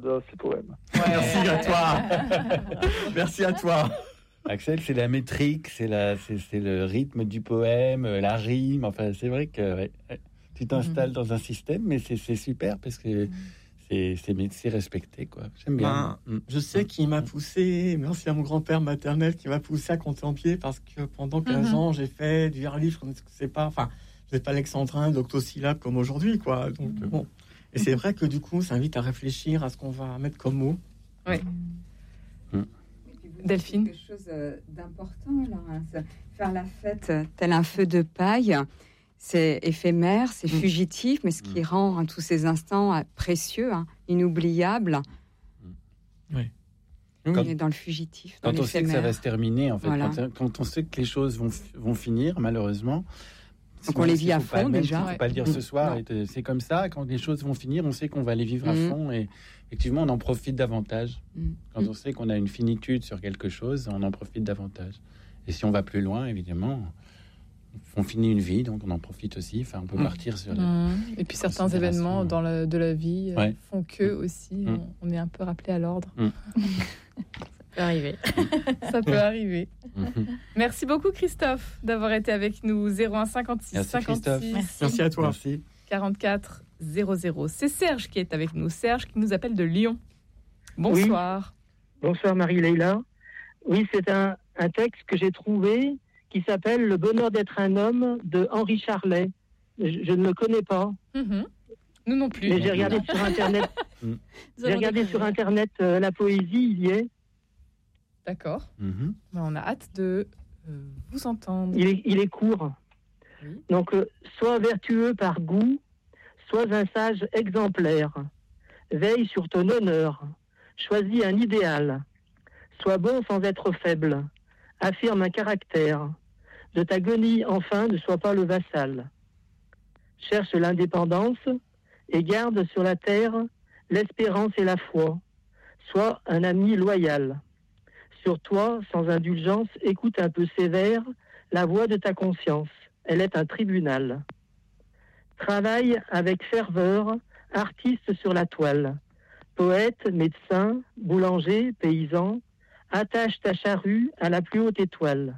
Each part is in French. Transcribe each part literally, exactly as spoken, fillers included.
j'adore ces poèmes. Ouais. Merci à toi. Merci à toi. Axel, c'est la métrique, c'est, la, c'est, c'est le rythme du poème, la rime. Enfin, c'est vrai que ouais, tu t'installes mmh. dans un système, mais c'est, c'est super parce que... Mmh. C'est, c'est, c'est respecté, quoi. J'aime bien. Ben, je sais qu'il m'a poussé, merci à mon grand-père maternel qui m'a poussé à compter en pied parce que pendant quinze mm-hmm. ans, j'ai fait du vers-livre, je ne sais pas, enfin, je n'ai pas alexandrin, d'octosyllabes comme aujourd'hui, quoi. Donc, mm-hmm. bon. Et c'est vrai que du coup, ça invite à réfléchir à ce qu'on va mettre comme mot. Oui. Mm. Delphine. Quelque chose d'important, Laurence. Faire la fête tel un feu de paille. C'est éphémère, c'est fugitif, mais ce qui mmh. rend hein, tous ces instants euh, précieux, hein, inoubliables. Oui. On est dans le fugitif, dans quand l'éphémère. On sait que ça va se terminer, en fait, voilà. quand, quand on sait que les choses vont, vont finir, malheureusement. Donc on les vit à fond déjà. Il ne faut pas le dire ce soir. Et c'est comme ça, quand les choses vont finir, on sait qu'on va les vivre à mmh. fond. Et effectivement, on en profite davantage. Mmh. Quand on sait qu'on a une finitude sur quelque chose, on en profite davantage. Et si on va plus loin, évidemment... On finit une vie, donc on en profite aussi. Enfin, on peut mmh. partir sur. Les mmh. Et puis certains événements dans la, de la vie ouais. font que aussi, mmh. on, on est un peu rappelé à l'ordre. Mmh. Ça peut arriver. Ça peut arriver. Mmh. Merci beaucoup, Christophe, d'avoir été avec nous. zéro un cinquante-six Merci, cinquante-six. Merci. Merci à toi. Merci. quarante-quatre zéro zéro. C'est Serge qui est avec nous. Serge qui nous appelle de Lyon. Bonsoir. Oui. Bonsoir, Marie-Leila. Oui, c'est un, un texte que j'ai trouvé. Qui s'appelle Le bonheur d'être un homme de Henri Charlet. Je, je ne le connais pas. Mmh. Nous non plus. Mais j'ai regardé sur Internet. j'ai regardé sur Internet euh, la poésie, il y est. D'accord. Mmh. Ben, on a hâte de euh, vous entendre. Il est, il est court. Oui. Donc, euh, sois vertueux par goût, sois un sage exemplaire. Veille sur ton honneur. Choisis un idéal. Sois bon sans être faible. Affirme un caractère. De ta guenille, enfin, ne sois pas le vassal. Cherche l'indépendance et garde sur la terre l'espérance et la foi. Sois un ami loyal. Sur toi, sans indulgence, écoute un peu sévère la voix de ta conscience. Elle est un tribunal. Travaille avec ferveur, artiste sur la toile. Poète, médecin, boulanger, paysan, attache ta charrue à la plus haute étoile.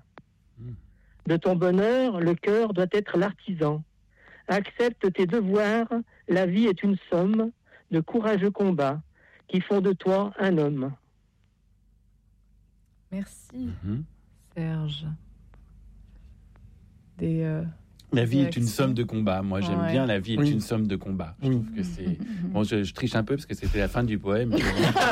De ton bonheur, le cœur doit être l'artisan. Accepte tes devoirs, la vie est une somme de courageux combats qui font de toi un homme. Merci, mmh. Serge. Des, euh, la vie des est une somme de combats. Moi, j'aime ouais. bien la vie est oui. une somme de combats. Je trouve que c'est... Bon, je, je triche un peu parce que c'était la fin du poème. Je, je,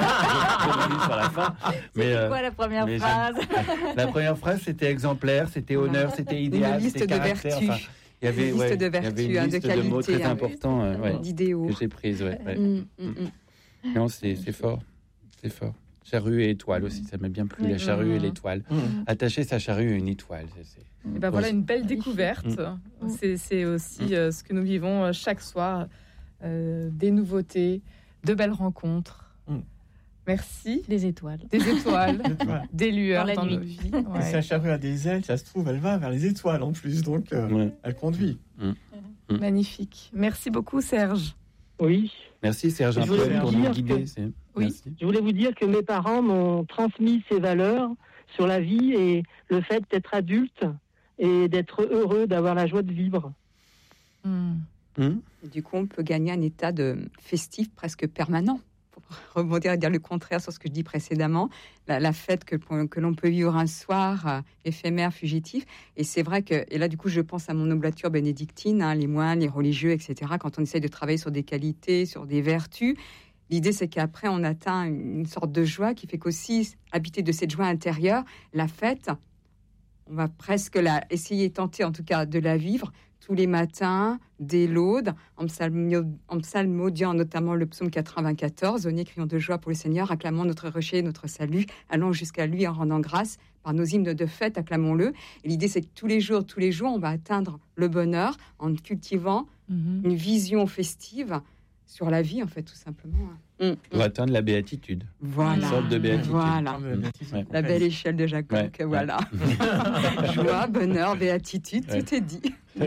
je sur la fin. Mais, c'était quoi la première phrase? La première phrase, c'était exemplaire, c'était honneur, c'était idéal, une liste c'était de caractère. vertus. Enfin, il y avait une ouais, liste de vertus, il y avait une liste de, qualité, de mots très hein, importants euh, ouais, d'idéaux que j'ai prises. Ouais, ouais. Mm, mm, mm. Non, c'est, c'est fort, c'est fort. Charrue et étoile aussi, ça m'a bien plu, oui, la charrue mmh. et l'étoile. Mmh. Attacher sa charrue à une étoile. C'est, c'est... Et ben voilà une belle découverte. Mmh. C'est, c'est aussi mmh. euh, ce que nous vivons euh, chaque soir. Euh, des nouveautés, de belles rencontres. Mmh. Merci. Des étoiles. Des étoiles, des lueurs dans, dans nos vies. Ouais. Si la charrue a des ailes, ça se trouve, elle va vers les étoiles en plus, donc euh, ouais. elle conduit. Mmh. Mmh. Magnifique. Merci beaucoup, Serge. Oui. Merci Serge un peu pour nous guider. C'est... Oui. Merci. Je voulais vous dire que mes parents m'ont transmis ces valeurs sur la vie et le fait d'être adulte et d'être heureux, d'avoir la joie de vivre. Mmh. Mmh. Du coup, on peut gagner un état de festif presque permanent. Pour rebondir et dire le contraire sur ce que je dis précédemment, la, la fête que, que l'on peut vivre un soir euh, éphémère, fugitif. Et c'est vrai que, et là du coup je pense à mon oblature bénédictine, hein, les moines, les religieux, et cetera. Quand on essaye de travailler sur des qualités, sur des vertus, l'idée c'est qu'après on atteint une sorte de joie qui fait qu'aussi, habité de cette joie intérieure, la fête, on va presque la, essayer, tenter en tout cas de la vivre tous les matins, dès l'aude, en, psalmo, en psalmodiant notamment le psaume quatre-vingt-quatorze, « Venez, crions de joie pour le Seigneur, acclamons notre rocher, notre salut, allons jusqu'à lui en rendant grâce, par nos hymnes de fête, acclamons-le. » Et l'idée, c'est que tous les jours, tous les jours, on va atteindre le bonheur en cultivant mm-hmm. une vision festive sur la vie, en fait, tout simplement. Mm. Pour atteindre la béatitude. Voilà. Une sorte de béatitude. Voilà. Mmh. Ouais. La belle échelle de Jacob, ouais. que voilà. Ouais. Joie, bonheur, béatitude, ouais. tout est dit. Ouais.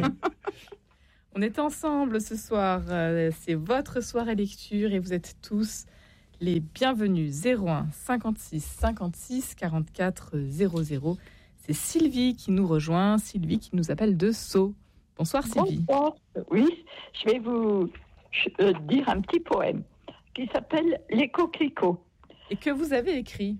On est ensemble ce soir. C'est votre soirée lecture et vous êtes tous les bienvenus. Zéro un cinquante-six cinquante-six quarante-quatre zéro zéro. C'est Sylvie qui nous rejoint, Sylvie qui nous appelle de Sceaux. Bonsoir Sylvie. Bonsoir. Oui, je vais vous dire un petit poème qui s'appelle Les coquelicots. Et que vous avez écrit.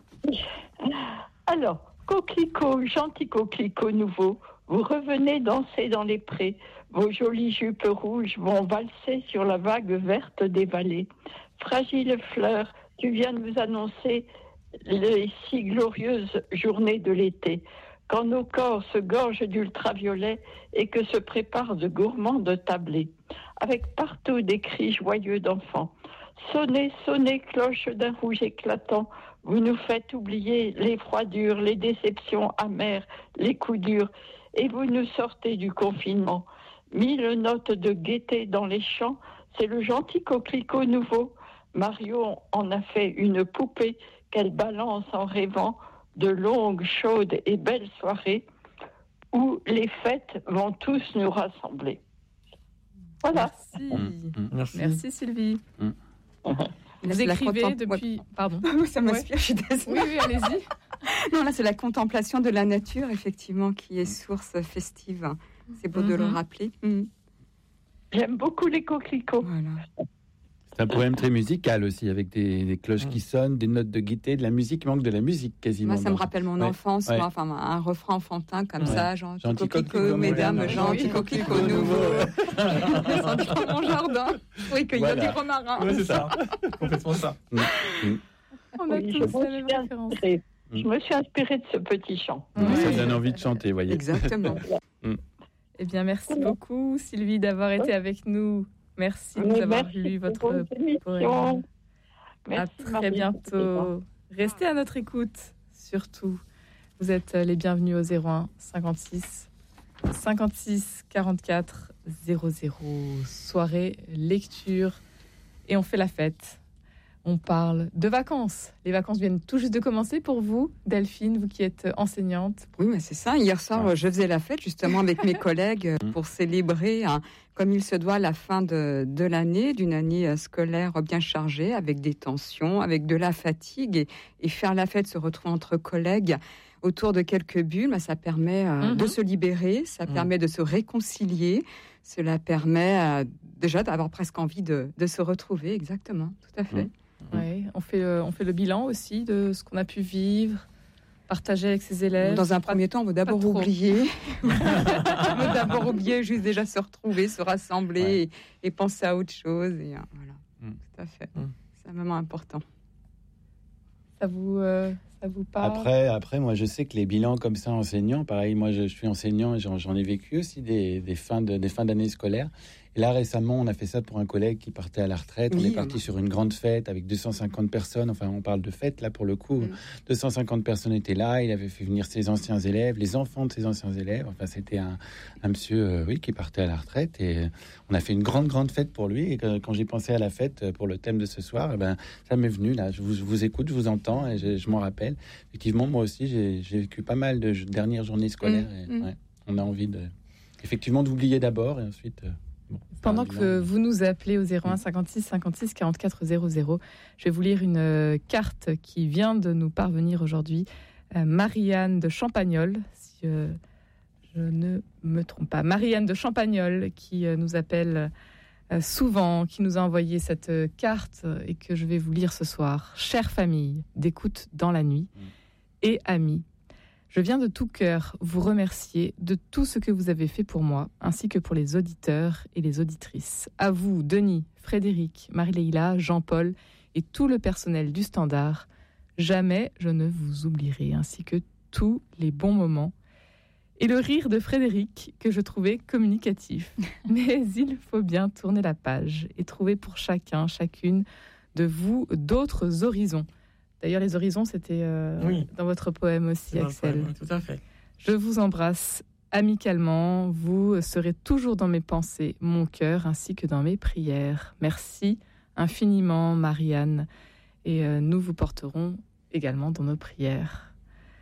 Alors, coquelicots, gentils coquelicots nouveaux, vous revenez danser dans les prés. Vos jolies jupes rouges vont valser sur la vague verte des vallées. Fragile fleur, tu viens de nous annoncer les si glorieuses journées de l'été. Quand nos corps se gorgent d'ultraviolet et que se préparent de gourmandes tablées, avec partout des cris joyeux d'enfants. Sonnez, sonnez, cloche d'un rouge éclatant, vous nous faites oublier les froidures, les déceptions amères, les coups durs, et vous nous sortez du confinement. Mille notes de gaieté dans les champs, c'est le gentil coquelicot nouveau. Marion en a fait une poupée qu'elle balance en rêvant de longues, chaudes et belles soirées où les fêtes vont tous nous rassembler. Voilà. Merci. Mmh. Merci. Merci Sylvie. Mmh. Vous écrivez contem- depuis... Ouais. Pardon. Ça m'inspire, ouais. Je suis désolée. Oui, oui, allez-y. Non, là, c'est la contemplation de la nature, effectivement, qui est source festive. C'est beau mmh. de le rappeler. Mmh. J'aime beaucoup les coquelicots. Voilà. C'est un poème très musical aussi, avec des, des cloches mmh. qui sonnent, des notes de gaieté, de la musique. Il manque de la musique quasiment. Moi, ça me rappelle mon ouais. enfance, ouais. Moi, enfin, un refrain enfantin comme ouais. ça, genre gentil coquelicot, mesdames, gentil coquelicot nouveau. Dans mon jardin, oui, qu'il y a des romarins. Oui, c'est ça, complètement ça. Mmh. On a oui, tous la même référence. Je me suis inspirée de ce petit chant. Mmh. Oui. Ça donne envie de chanter, voyez. Exactement. mmh. Eh bien, merci beaucoup, Sylvie, d'avoir été avec nous. Merci de nous avoir lu votre poème. À très bientôt. Restez à notre écoute, surtout. Vous êtes les bienvenus au zéro un cinquante-six cinquante-six quarante-quatre zéro zéro. Soirée, lecture, et on fait la fête. On parle de vacances. Les vacances viennent tout juste de commencer pour vous, Delphine, vous qui êtes enseignante. Oui, mais c'est ça. Hier soir, ouais. je faisais la fête justement avec mes collègues pour célébrer, hein, comme il se doit, la fin de, de l'année, d'une année scolaire bien chargée, avec des tensions, avec de la fatigue. Et, et faire la fête, se retrouver entre collègues autour de quelques bulles, ça permet euh, mm-hmm. de se libérer, ça mm. permet de se réconcilier. Cela permet euh, déjà d'avoir presque envie de, de se retrouver, exactement, tout à fait. Mm. Ouais, on fait le, on fait le bilan aussi de ce qu'on a pu vivre, partager avec ses élèves. Dans un premier temps, on veut d'abord oublier. on veut d'abord oublier, juste déjà se retrouver, se rassembler ouais. et, et penser à autre chose. Et, voilà, mm. tout à fait. Mm. C'est un moment important. Ça vous, euh, ça vous parle ? Après, après, moi, je sais que les bilans comme ça, enseignants, pareil, moi, je, je suis enseignant et j'en, j'en ai vécu aussi des, des fins de, des fins d'année scolaires. Et là, récemment, on a fait ça pour un collègue qui partait à la retraite. Oui, on est parti sur une grande fête avec deux cent cinquante personnes. Enfin, on parle de fête, là, pour le coup. Mm. deux cent cinquante personnes étaient là. Il avait fait venir ses anciens élèves, les enfants de ses anciens élèves. Enfin, c'était un, un monsieur, euh, oui, qui partait à la retraite. Et on a fait une grande, grande fête pour lui. Et quand, quand j'ai pensé à la fête pour le thème de ce soir, eh ben, ça m'est venu, là. Je vous, je vous écoute, je vous entends et je, je m'en rappelle. Effectivement, moi aussi, j'ai, j'ai vécu pas mal de dernières journées scolaires. Mm. Et, mm. Ouais, on a envie, de, effectivement, d'oublier d'abord et ensuite... Euh, Bon, pendant que vous nous appelez au zéro un cinquante-six cinquante-six quarante-quatre zéro zéro, je vais vous lire une euh, carte qui vient de nous parvenir aujourd'hui. Euh, Marianne de Champagnole, si euh, je ne me trompe pas. Marianne de Champagnole qui euh, nous appelle euh, souvent, qui nous a envoyé cette euh, carte et que je vais vous lire ce soir. Chère famille d'écoute dans la nuit et amis, je viens de tout cœur vous remercier de tout ce que vous avez fait pour moi, ainsi que pour les auditeurs et les auditrices. À vous, Denis, Frédéric, Marie-Leila, Jean-Paul et tout le personnel du Standard, jamais je ne vous oublierai, ainsi que tous les bons moments. Et le rire de Frédéric, que je trouvais communicatif. Mais il faut bien tourner la page et trouver pour chacun, chacune de vous d'autres horizons. D'ailleurs, les horizons, c'était euh, oui. dans votre poème aussi, dans Axel. Poème, tout à fait. Je vous embrasse amicalement. Vous serez toujours dans mes pensées, mon cœur, ainsi que dans mes prières. Merci infiniment, Marianne. Et euh, nous vous porterons également dans nos prières.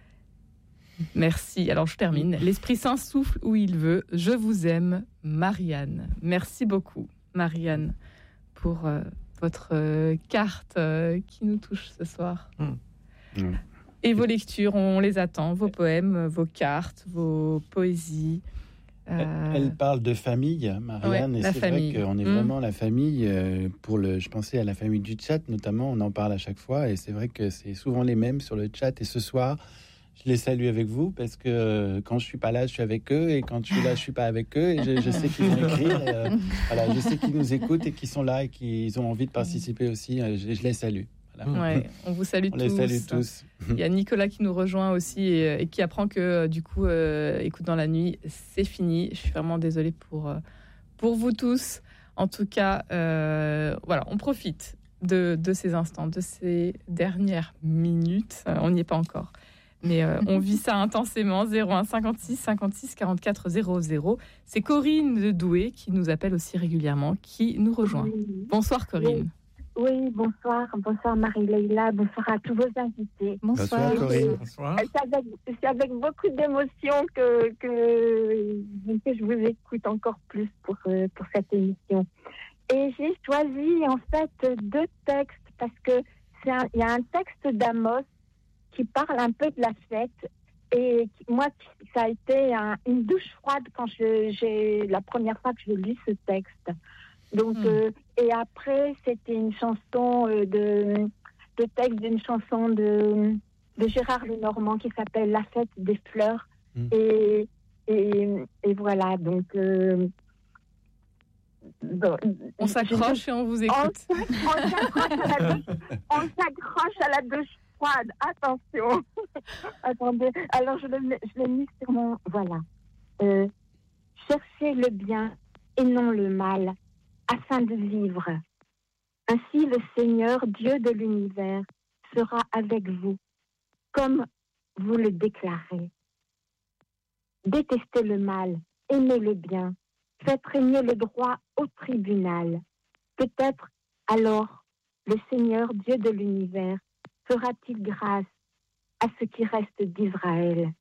Merci. Alors, je termine. L'Esprit Saint souffle où il veut. Je vous aime, Marianne. Merci beaucoup, Marianne, pour... Euh, votre euh, carte euh, qui nous touche ce soir. Mmh. Mmh. Et vos lectures, on les attend, vos poèmes, vos cartes, vos poésies. Euh... Elle parle de famille, Marianne, ouais, et c'est famille. Vrai qu'on est mmh. vraiment la famille. Euh, pour le, je pensais à la famille du chat, notamment, on en parle à chaque fois, et c'est vrai que c'est souvent les mêmes sur le chat. Et ce soir, je les salue avec vous, parce que euh, quand je suis pas là, je suis avec eux, et quand je suis là, je suis pas avec eux, et je, je sais qu'ils vont écrire. Et, euh, voilà, je sais qu'ils nous écoutent et qu'ils sont là et qu'ils ont envie de participer aussi. Je, je les salue. Ouais, on vous salue on tous. les salue tous. Il y a Nicolas qui nous rejoint aussi et, et qui apprend que du coup, euh, écoute dans la nuit, c'est fini. Je suis vraiment désolée pour pour vous tous. En tout cas, euh, voilà, on profite de, de ces instants, de ces dernières minutes. Euh, on n'y est pas encore, mais euh, on vit ça intensément. zéro un cinquante-six cinquante-six quarante-quatre zéro zéro. C'est Corinne de Douai qui nous appelle aussi régulièrement, qui nous rejoint. Bonsoir Corinne. Oui. Oui, bonsoir, bonsoir Marie-Leila, bonsoir à tous vos invités. Bonsoir, bonsoir Corinne. Bonsoir. C'est avec, c'est avec beaucoup d'émotion que, que, que je vous écoute encore plus pour, pour cette émission. Et j'ai choisi en fait deux textes parce que c'est un, il y a un texte d'Amos qui parle un peu de la fête. Et moi, ça a été un, une douche froide quand je, j'ai la première fois que je lis ce texte. Donc, mmh. euh, et après, c'était une chanson euh, de, de texte d'une chanson de, de Gérard Lenormand qui s'appelle La fête des fleurs. Mmh. Et, et, et voilà, donc. Euh, bon, on s'accroche je, et on vous écoute. On, on, s'accroche à la douche, on s'accroche à la douche froide. Attention. Attendez. Alors, je l'ai, je l'ai mis sur mon. Voilà. Euh, cherchez le bien et non le mal, afin de vivre. Ainsi le Seigneur, Dieu de l'univers, sera avec vous, comme vous le déclarez. Détestez le mal, aimez le bien, faites régner le droit au tribunal. Peut-être alors le Seigneur, Dieu de l'univers, fera-t-il grâce à ce qui reste d'Israël.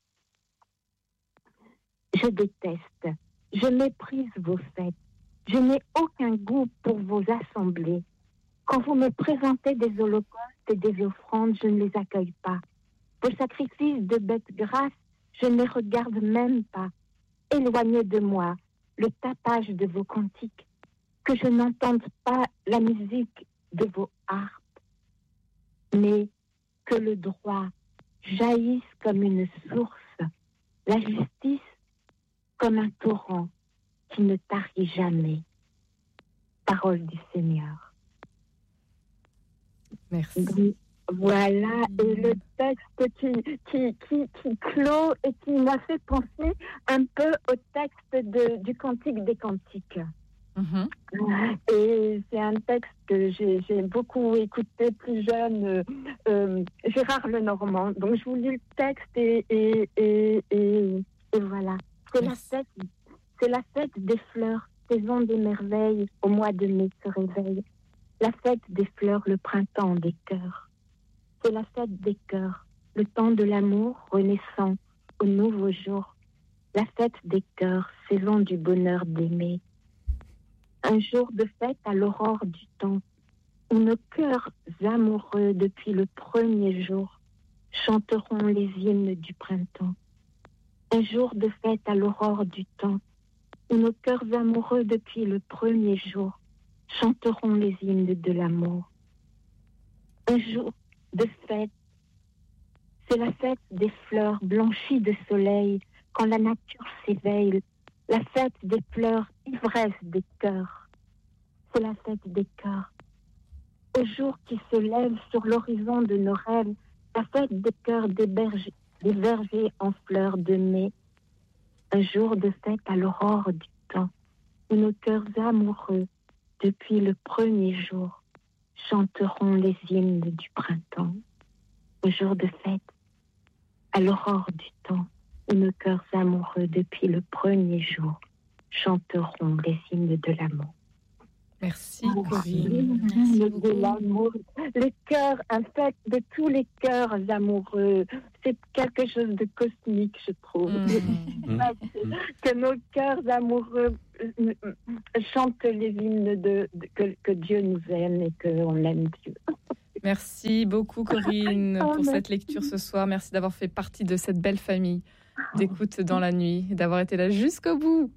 Je déteste, je méprise vos fêtes. Je n'ai aucun goût pour vos assemblées. Quand vous me présentez des holocaustes et des offrandes, je ne les accueille pas. Vos sacrifices de bêtes grasses, je ne les regarde même pas. Éloignez de moi le tapage de vos cantiques, que je n'entende pas la musique de vos harpes, mais que le droit jaillisse comme une source, la justice comme un torrent qui ne tarit jamais. Parole du Seigneur. Merci. Donc, voilà, et le texte qui, qui, qui, qui clôt et qui m'a fait penser un peu au texte de, du Cantique des Cantiques. Mm-hmm. Et c'est un texte que j'ai, j'ai beaucoup écouté plus jeune, euh, euh, Gérard Lenormand. Donc je vous lis le texte et, et, et, et, et voilà. C'est la fête. C'est la fête des fleurs, saison des merveilles, au mois de mai se réveille. La fête des fleurs, le printemps des cœurs. C'est la fête des cœurs, le temps de l'amour renaissant au nouveau jour. La fête des cœurs, saison du bonheur d'aimer. Un jour de fête à l'aurore du temps, où nos cœurs amoureux depuis le premier jour chanteront les hymnes du printemps. Un jour de fête à l'aurore du temps, où nos cœurs amoureux depuis le premier jour chanteront les hymnes de l'amour. Un jour de fête, c'est la fête des fleurs blanchies de soleil quand la nature s'éveille, la fête des pleurs, ivresse des cœurs. C'est la fête des cœurs. Au jour qui se lève sur l'horizon de nos rêves, la fête des cœurs des bergers, des vergers en fleurs de mai. Un jour de fête à l'aurore du temps, où nos cœurs amoureux, depuis le premier jour, chanteront les hymnes du printemps. Un jour de fête à l'aurore du temps, où nos cœurs amoureux, depuis le premier jour, chanteront les hymnes de l'amour. Merci Corinne. Merci de l'amour, les cœurs infects de tous les cœurs amoureux. C'est quelque chose de cosmique, je trouve. Mmh. Que nos cœurs amoureux chantent les hymnes de, de que, que Dieu nous aime et qu'on l'aime Dieu. Merci beaucoup Corinne oh, pour merci. cette lecture ce soir. Merci d'avoir fait partie de cette belle famille d'écoute dans la nuit et d'avoir été là jusqu'au bout.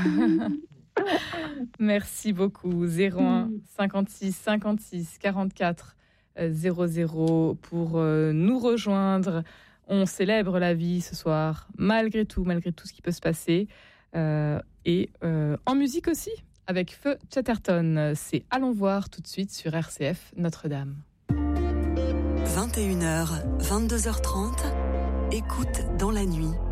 Merci beaucoup. zéro un cinquante-six cinquante-six quarante-quatre zéro zéro pour euh, nous rejoindre. On célèbre la vie ce soir, malgré tout, malgré tout ce qui peut se passer. Euh, et euh, en musique aussi, avec Feu Chatterton. C'est Allons voir tout de suite sur R C F Notre-Dame. vingt et une heures, vingt-deux heures trente, écoute dans la nuit.